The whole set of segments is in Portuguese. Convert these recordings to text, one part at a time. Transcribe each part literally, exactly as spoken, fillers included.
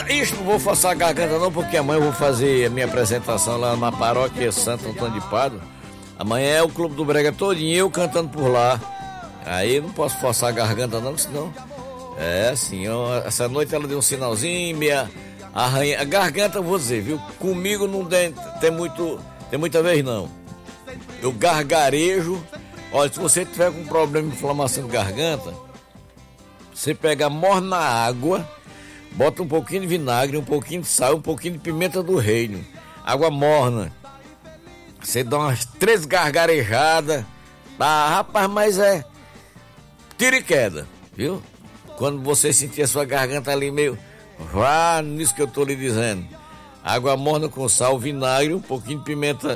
Ixi, não vou forçar a garganta não, porque amanhã eu vou fazer a minha apresentação lá na paróquia Santo Antônio de Pádua. Amanhã é o Clube do Brega todinho, eu cantando por lá. Aí eu não posso forçar a garganta não, senão... É assim, eu, essa noite ela deu um sinalzinho, minha arranha... A garganta, eu vou dizer, viu? Comigo não tem, tem, muito, tem muita vez não. Eu gargarejo. Olha, se você tiver com problema de inflamação de garganta, você pega, morna água, bota um pouquinho de vinagre, um pouquinho de sal, um pouquinho de pimenta do reino. Água morna. Você dá umas três gargarejadas. Ah, rapaz, mas é tiro e queda, viu? Quando você sentir a sua garganta ali meio... Vá nisso que eu tô lhe dizendo. Água morna com sal, vinagre, um pouquinho de pimenta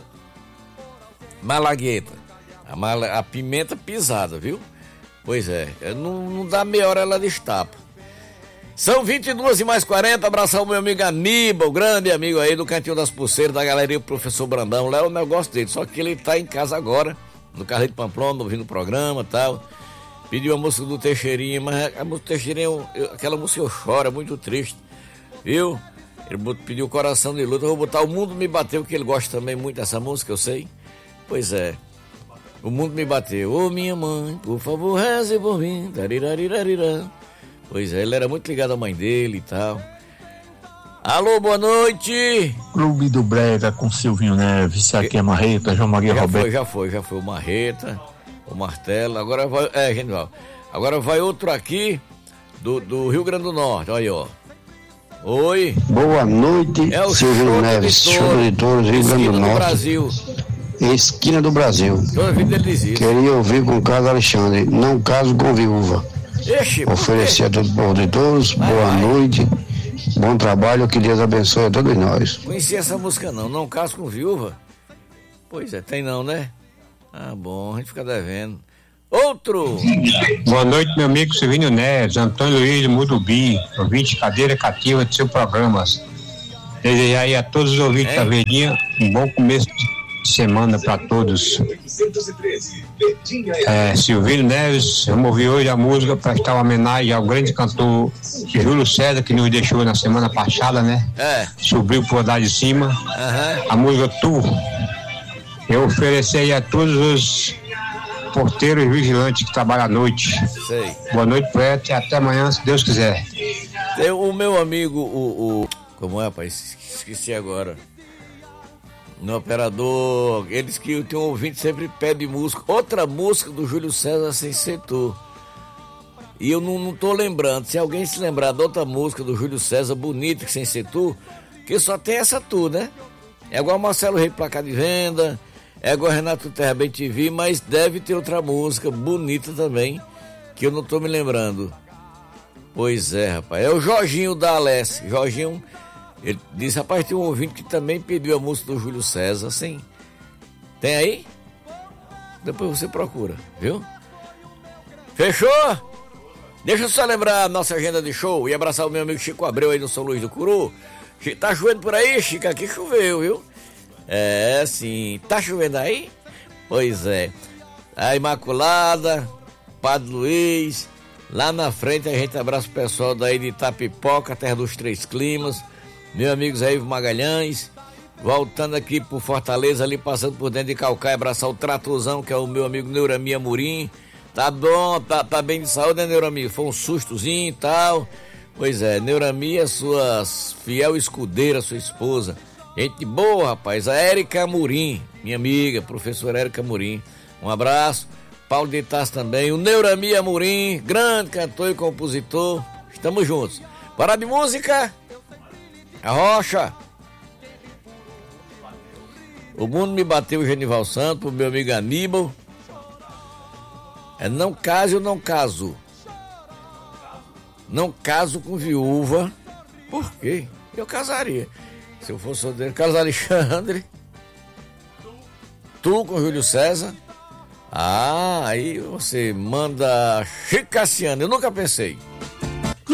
malagueta. A, mala, a pimenta pisada, viu? Pois é, não, não dá meia hora ela destapa. São vinte e duas e mais quarenta, abraçar o meu amigo Aníbal, grande amigo aí do Cantinho das Pulseiras, da galeria, o professor Brandão. Lá é o negócio dele, só que ele tá em casa agora, no Carreiro de Pamplona, ouvindo o programa e tal. Pediu a música do Teixeirinha, mas a música do Teixeirinha, eu, eu, aquela música eu choro, é muito triste, viu? Ele pediu Coração de Luta, eu vou botar O Mundo Me Bateu, que ele gosta também muito dessa música, eu sei. Pois é, O Mundo Me Bateu. Ô minha mãe, por favor, reze por mim. Darirarirarirá. Pois é, ele era muito ligado à mãe dele e tal. Alô, boa noite. Clube do Brega com Silvinho Neves, aqui é Marreta, João Maria já Roberto. Foi, já foi, já foi o Marreta, o Martelo, agora vai, é, genial. Agora vai outro aqui do, do Rio Grande do Norte, olha aí, ó. Oi. Boa noite, é o Silvinho Neves, show de touros, Rio Grande do Norte. Brasil. Esquina do Brasil. Toda vida ele diz isso. Queria ouvir com o Carlos Alexandre, não caso com viúva. Ixi, oferecer a todo povo de todos, vai, boa vai. noite, bom trabalho, que Deus abençoe a todos nós. Conheci essa música não, não caso com viúva? Pois é, tem não, né? Ah, bom, a gente fica devendo. Outro! Boa noite, meu amigo Silvinho Neves, Antônio Luiz de Murubi, ouvinte cadeira cativa de seu programa. Desejar aí a todos os ouvintes é. da Verdinha um bom começo de semana para todos. É, Silvinho Neves, vamos ouvir hoje a música para estar uma homenagem ao grande cantor Júlio César, que nos deixou na semana passada, né? É. Subiu por andar de cima. Uhum. A música Tu. Eu ofereci aí a todos os porteiros e vigilantes que trabalham à noite. Sei. Boa noite, poeta, e até amanhã, se Deus quiser. Tem o meu amigo, o, o... Como é, rapaz? Esqueci agora. No operador, eles que tem um ouvinte sempre pede música. Outra música do Júlio César sem ser tu. E eu não, não tô lembrando. Se alguém se lembrar de outra música do Júlio César bonita, sem ser tu, que só tem essa tu, né? É igual Marcelo Rei Placar de Venda, é igual Renato Terra Bem Te Vi, mas deve ter outra música bonita também, que eu não tô me lembrando. Pois é, rapaz. É o Jorginho da Alesse. Jorginho, ele disse, rapaz, tem um ouvinte que também pediu a música do Júlio César, assim. Tem aí? Depois você procura, viu? Fechou? Deixa eu só lembrar a nossa agenda de show e abraçar o meu amigo Chico Abreu aí no São Luís do Curu. Tá chovendo por aí, Chico? Aqui choveu, viu? É, sim. Tá chovendo aí? Pois é. A Imaculada, Padre Luiz. Lá na frente a gente abraça o pessoal daí de Itapipoca, Terra dos Três Climas. Meu amigo Zé Ivo Magalhães. Voltando aqui por Fortaleza, ali passando por dentro de Calcaia, abraçar o Tratozão, que é o meu amigo Neurami Amorim. Tá bom, tá, tá bem de saúde, né, Neurami? Foi um sustozinho e tal. Pois é, Neurami é sua fiel escudeira, sua esposa. Gente boa, rapaz. A Érica Amorim, minha amiga, professora Érica Amorim. Um abraço. Paulo de Tarso também. O Neurami Amorim, grande cantor e compositor. Estamos juntos. Bora de música. A Rocha. O Mundo Me Bateu, Genival Santos, o meu amigo Aníbal. É não case ou não caso. Não caso com viúva. Por quê? Eu casaria. Se eu fosse solteiro, Carlos Alexandre. Tu com Júlio César. Ah, aí você manda Chico Cassiano. Eu nunca pensei.